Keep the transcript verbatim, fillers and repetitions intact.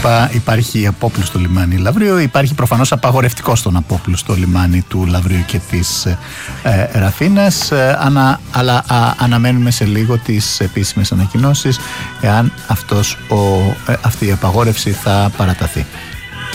είπα, υπάρχει απόπλουστο λιμάνι Λαυρίου. Υπάρχει προφανώς απαγορευτικό στον απόπλουστο λιμάνι του Λαυρίου και της ε, Ραθήνας. Ε, ανα, αλλά α, αναμένουμε σε λίγο τις επίσημες ανακοινώσεις εάν αυτός ο, ε, αυτή η απαγόρευση θα παραταθεί.